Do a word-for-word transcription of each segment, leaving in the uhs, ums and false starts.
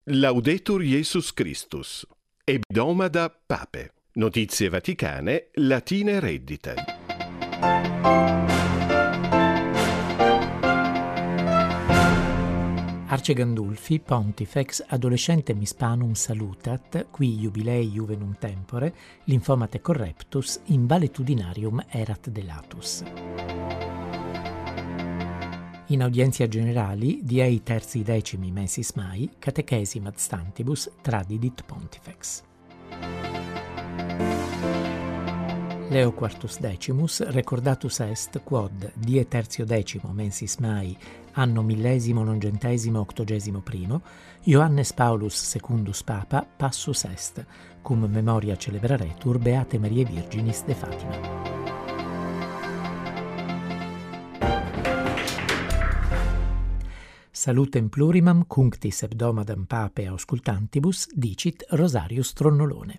Laudetur Jesus Christus. Hebdomada Pape. Notizie vaticane, latine reddite. Arce Gandulfi, Pontifex, adolescentem hispanum salutat, qui jubilei juvenum tempore, lymphomate correptus, in valetudinarium erat delatus. In audientia generali, diei terzi decimi mensis mai, catechesim ad stantibus tradidit Pontifex. Leo quartus decimus, recordatus est, quod die tertio decimo mensis mai, anno millesimo nongentesimo octogesimo primo, Ioannes Paulus secundus Papa passus est, cum memoria celebraretur Beate Mariae Virginis de Fatima. Salutem plurimam cunctis hebdomadam Pape auscultantibus dicit Rosarius Tronnolone.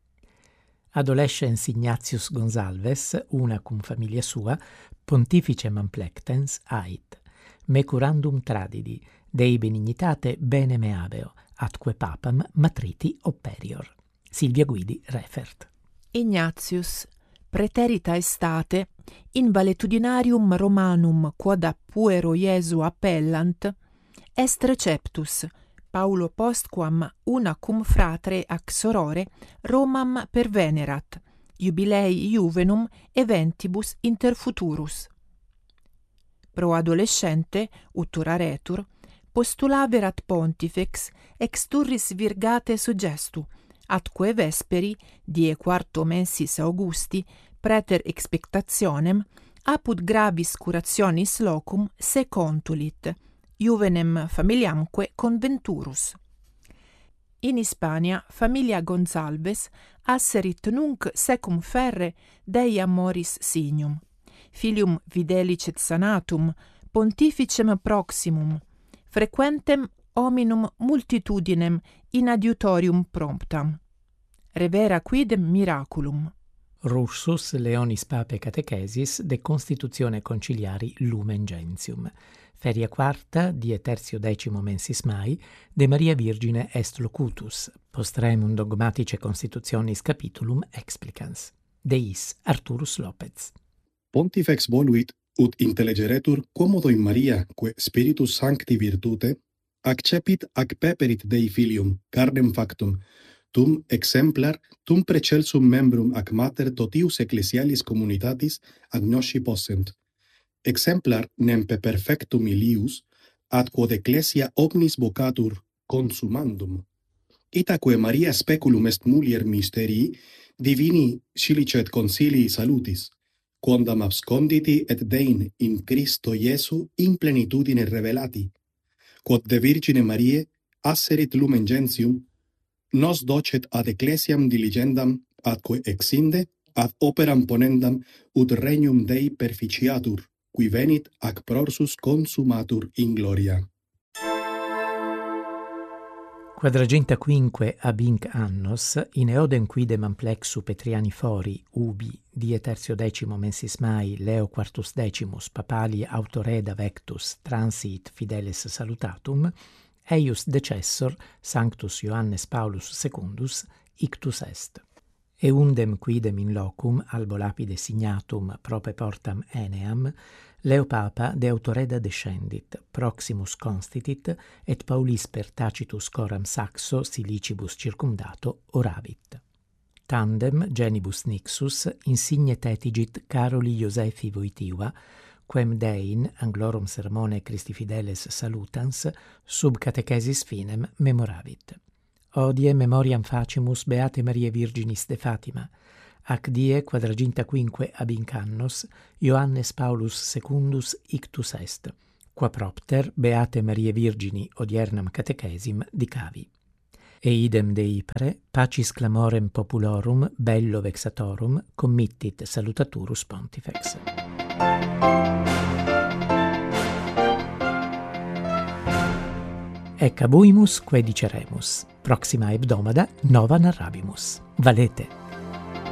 Adolescens Ignatius Gonsalves, una cum familia sua, pontificem amplectens ait, me curandum tradidi, Dei benignitate bene me habeo, atque papam matriti operior. Silvia Guidi refert. Ignatius, praeterita estate, in valetudinarium Romanum quod a puero Iesu appellant, est receptus, Paulo postquam una cum fratre ac sorore Romam pervenerat, jubilei juvenum eventibus inter futurus. Pro adolescente, utura retur, postulaverat pontifex ex turris virgate suggestu, atque vesperi, die quarto mensis Augusti, praeter expectationem, apud gravis curationis locum se contulit, juvenem familiamque conventurus. In Hispania familia Gonsalves asserit nunc secum ferre Dei amoris signum, filium videlicet sanatum, pontificem proximum, frequentem hominum multitudinem in adiutorium promptam. Revera quidem miraculum. Russus Leonis Pape Catechesis de Constitutione Conciliari Lumen Gentium. Feria quarta, die tertio decimo mensis mai, de Maria Virgine est locutus, postremum dogmatice constitutionis capitulum explicans. Deis Arturus Lopez. Pontifex voluit ut intellegeretur commodo in Maria, que Spiritus Sancti virtute, accepit ac peperit Dei filium, carnem factum, tum exemplar, tum precelsum membrum ac mater totius ecclesialis communitatis agnosci possent. Exemplar nempe perfectum ilius, ad quod ecclesia omnis vocatur consumandum. Itaque Maria speculum est mulier mysterii, divini silicet concilii salutis, quondam absconditi et dein in Christo Iesu in plenitudine revelati, quod de Virgine Mariae asserit lumen gentium, nos docet ad ecclesiam diligendam atque exinde ad operam ponendam ut regnum Dei perficiatur, qui venit ac prorsus consumatur in gloria. Quadragenta quinque ab inc annos, in eodem quidem amplexu Petriani fori, ubi, die tertio decimo mensis mai, Leo quartus decimus, papali autoreda vectus, transit fideles salutatum, eius decessor, Sanctus Ioannes Paulus secundus, ictus est. Eundem quidem in locum, albo lapide signatum prope portam Eneam, Leo Papa de autoreda descendit, proximus constitit, et Paulis per tacitus coram saxo silicibus circumdato oravit. Tandem genibus nixus insigne tetigit Caroli Iosefi Voitiva, quem dein anglorum sermone Christi fideles salutans sub catechesis finem memoravit. Odie memoriam facimus Beate Mariae Virginis de Fatima, ac die quadraginta quinque ab inc annos Ioannes Paulus secundus ictus est, qua propter Beate Mariae Virgini odiernam catechesim dicavi. E idem Dei pre, pacis clamorem populorum bello vexatorum committit salutaturus Pontifex. Ec abuimus quae diceremus, proxima hebdomada nova narrabimus. Valete!